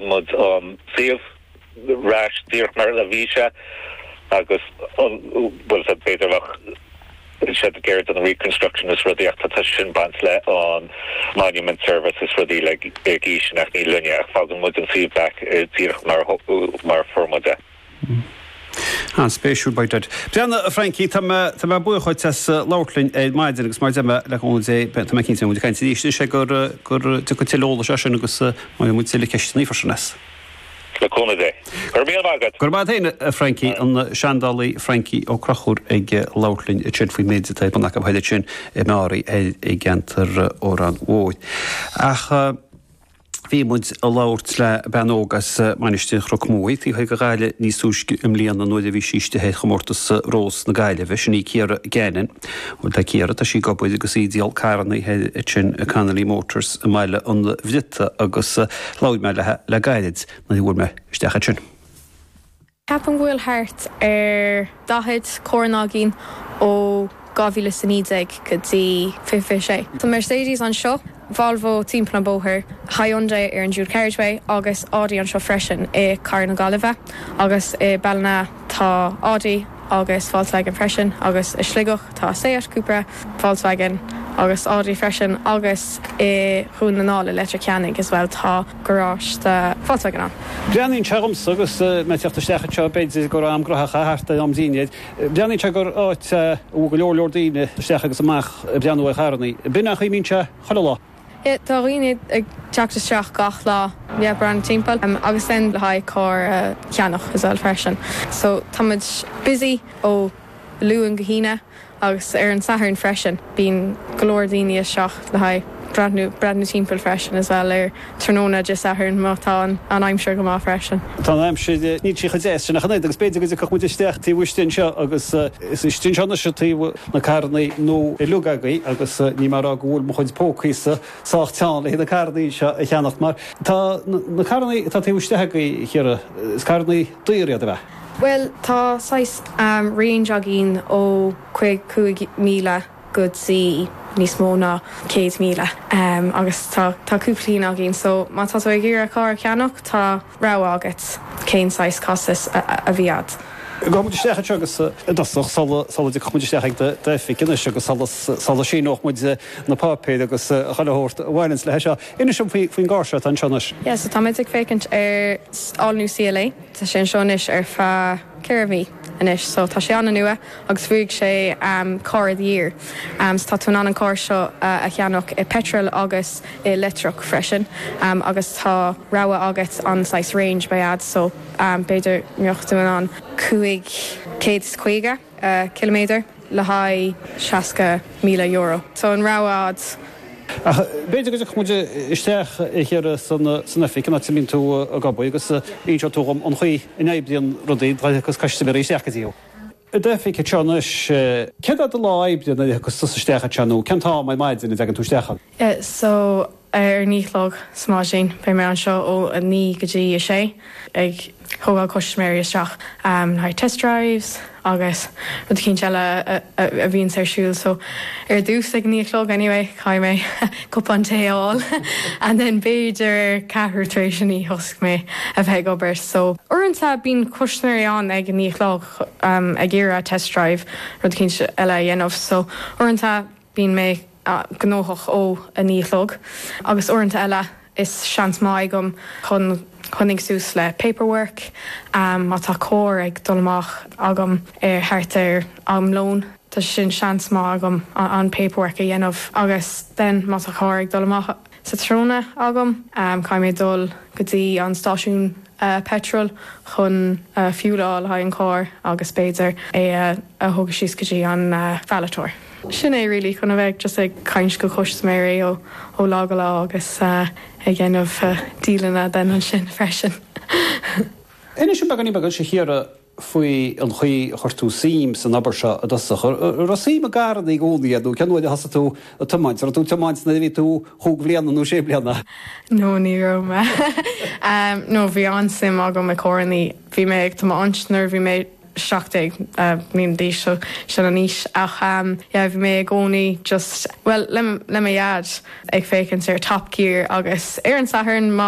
mud Siv rash Dirk mar la Visha agus was a better said the Garrett and the reconstruction is for the acquisition bansle on monument services for the like irrigation at Linia Falcon would see back Dirk mar formada. Spéisiú baidid. Brianna Frankie tá buchaid as láirlinn maidir agus mar le ón é tá cinnte mu caiint íiste sé gur tu go tilóla se agus mai mu le ceistení farsannas. Le cóna dé. Gur bad héine Frankie an Seandálaí Frankie ó Crachúr ag láirlinn i trid faoi méidirtaid ban nach heidir sin i máí é gentar ó an óid. Ach Bhí muid a láirt le benógas mainistín chrocmóí, tí go gaile ní súsci líana nó a bhí síiste héad chomórtas rós na gaile bheith sin ní céara gainan, ó le céara tá sí gobaid agus ídíal caranna sin Canalí Motors a meile an bhidita agus láid meile le gaiid na bhfuil me istecha sin. Ceapan bhfuil thart dathid córanágin ó 2019 go dtí 56. Tá Mercedes an seo, Volvo timppla bóthir, Hyundai ar an Jude Carriageway agus Audi an seo freisin i Carna Galibhe agus i Ballina tá Audi agus Volkswagen freisin agus i Sligoch tá Seat Cupra, Volkswagen agus Audi freisin agus i Húnanála Electricianic as well tá garage de Volkswagen an. Briannaín tegums agus me teachta stecha teo beidir gur am grothacha harta am díinead. Briannaín te gur áit ó go leordaoine stecha agus amach Brianna Charnaí. Binach í mínte chalá. Tá riad ag teachta seach gach lá bran timppel agus den le haid cór ceannach is freisin. So táid busy ó luúan go híine agus ar an sathar freisin bín golóir daoine seach le haid bradnú timppel freisin as well ar tróna just sathar mátá an aimseir go má freisin. Tá aimse ní trí chudé sin nach agus beidir go chu muisteach tí bhuiistin seo agus is tinseanna se tí na carnaí nó i lugagaí agus ní mar a gúil mo chuid pócaísa sách teán le hé na carnaí se a cheannach mar. Tá na carnaí tá tí bhuisteagaí chéara is carnaí dúiriad a bheith. Well, tá 6 range agin ó 5,000 go sí níos mó ná 100,000 agus tá cúplaín agin, so má tá ag gur a cá ceannach tá rá agat cén 6 costas a bhíad. Gomuisteach agus dasach sala de chmuisteach de ficin agus sala sí noch muid na pápéid agus chailehort bhailins le heise. Ina sem faoin gáise an seanas. Ja, so tá méid ag fécint ar all new CLA, tá sin seanis ar fa Ceirmhí inis, so tá sé anna nua agus bhuaigh sé car of the year. So tá tún an car seo a cheannach i petrol agus i letrach freisin agus tá ráha agat an 6 range baiad, so beidir miochtú an 550 kilometer le haid 60,000 euro. So an ráhad Beidir go chuide isteach chéar sanna ficin a mín tú a gabba agus íseo tú an chuí in éibdíon rudaí agus caiiste mar isteachcha tíú. Defic teannis cead a láibdíonna agus tustecha teanú, centá mai maidin ag an tústecha? So ar nílog smá sin be mé an seo ó a ní gotí a sé ag thugáil cosméir isteach na test drives agus rud cinn teile a bhíonn sarsúil, so ar dús ag nílog anyway cai mé cup an téáil and then beidir cethirtrééis í hosc mé a bheith obair. So orintanta bín cosméir an ag an nílog ag ggéire test drive rud cinn eile dhéanamh, so orintanta bín mé gnóthach ó a nílog agus orintanta eile is seans mai gom chunig sús le paperwork má tá cór ag dulmach agam ar háirtar am lón, tá sin seans má agam an paperwork a dhéanamh agus den má tá cór ag dulmach sa tróna agam cai mé dul go dtí an stáisiún petrol chun fiúláil ha an cór agus béidir é a thuga síos go dtí an fealatóir. Sin é rilí chun bheith just ag caiins go cosméir ó lá go lá agus ag dhéanamh dílanna den an sin freisin. Ina sin beganí began sé chéara faoi an chuí chuirtú sim san abair se a dasach. Rosí a garan í gcódaíadú, ceanúid a hasasa tú a tomáint, ar tú tomáint na bhí tú thug bblianana nó sé blianana? No, ní roma. No, bhí an sim agam me córaní, bhí mé ag tá ansnar, bhí mé seachtaigh níon dí sin a níos ach bhí mé gcónaí just, well, le mé iad ag fécinn ar Top Gear agus ar an sathar